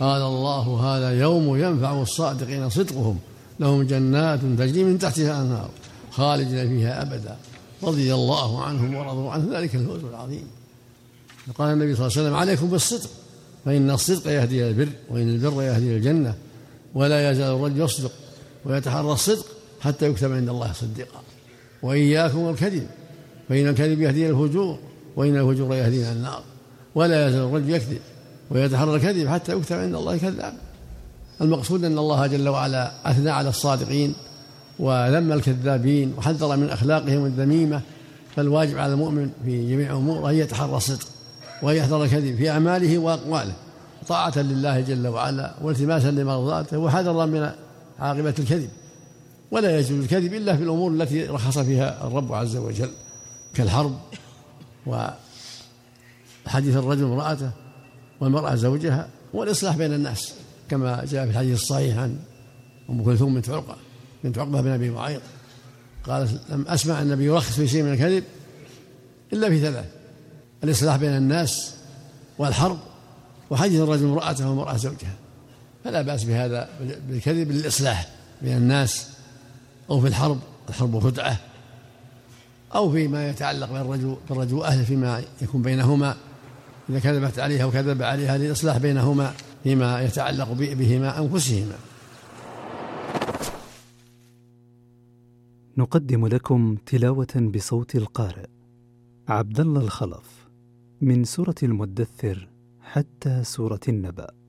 قال الله: هذا يوم ينفع الصادقين صدقهم لهم جنات تجري من تحتها الأنهار خالدين فيها أبدا رضي الله عنهم ورضوا عنه ذلك الفوز العظيم. قال النبي صلى الله عليه وسلم: عليكم بالصدق فإن الصدق يهدي إلى البر وإن البر يهدي إلى الجنة ولا يزال الرجل يصدق ويتحرى الصدق حتى يكتب عند الله صديقا. وإياكم والكذب فإن الكذب يهدي إلى الفجور وإن الفجور يهدي إلى النار ولا يزال الرجل يكذب ويتحرى الكذب حتى يكتب عند الله كذاب. المقصود أن الله جل وعلا أثنى على الصادقين وذم الكذابين وحذر من أخلاقهم الذميمة، فالواجب على المؤمن في جميع أموره أن يتحرى الصدق ويحذر الكذب في أعماله وأقواله طاعة لله جل وعلا والتماسا لمرضاته وحذرا من عاقبة الكذب. ولا يجوز الكذب إلا في الأمور التي رخص فيها الرب عز وجل كالحرب وحديث الرجل امرأته والمرأة زوجها والإصلاح بين الناس، كما جاء في الحديث الصحيح عن أم كلثوم بنت عقبة بن أبي معيط قالت: لم أسمع النبي يرخص في شيء من الكذب إلا في ثلاث: الإصلاح بين الناس والحرب وحديث الرجل امرأته والمرأة زوجها. فلا بأس بهذا بالكذب للإصلاح بين الناس أو في الحرب خدعة، أو فيما يتعلق بالرجل وأهله فيما يكون بينهما إذا كذبت عليها وكذب عليها للإصلاح بينهما فيما يتعلق بهما أنفسهما. نقدم لكم تلاوة بصوت القارئ عبد الله الخلف من سورة المدثر حتى سورة النبأ.